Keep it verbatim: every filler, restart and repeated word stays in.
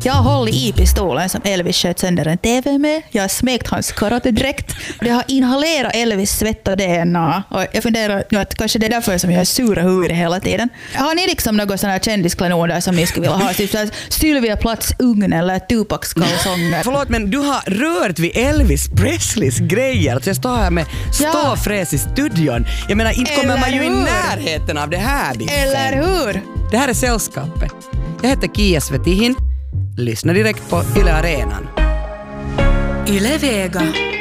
Jag har hållit i pistolen som Elvis sköt sönder en T V med. Jag har smekt hans karatedräkt. Jag har inhalerat Elvis svett och D N A. Och jag funderar nu att kanske det är därför som jag är sura huvudet hela tiden. Har ni liksom något sådana här kändisklanoder som ni skulle vilja ha? Typ såhär Sylvia Platts ugn eller Tupacs kalsonger. Förlåt, men du har rört vid Elvis Presleys grejer. Så jag står här med ståfräs i studion. Jag menar, inte kommer man ju i närheten av det här. Eller hur? Det här är Sällskapet. Jag heter Kia Svetihin. Lyssna direkt på Yle Arenan. Yle Vega.